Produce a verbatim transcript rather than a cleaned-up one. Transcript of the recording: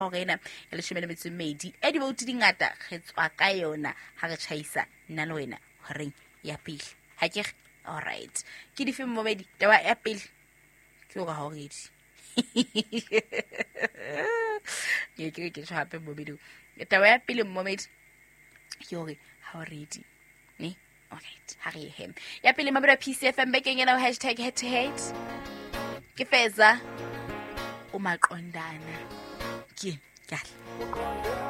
Morena ya leshome le metso e mmedi e di vouti di ngata re tswa ka yona ha re tjhaisa nna le wena horeng ya pele ha ke re alright ke di fe mmobedi taba ya pele ke o ga already ye ke ke tswa hape mmobedi taba ya pele mmobedi ke hore ha already ne alright ha re hem ya pele mabura P C F M bekeng ena hashtag head to head ke feza umaqondana ke kyala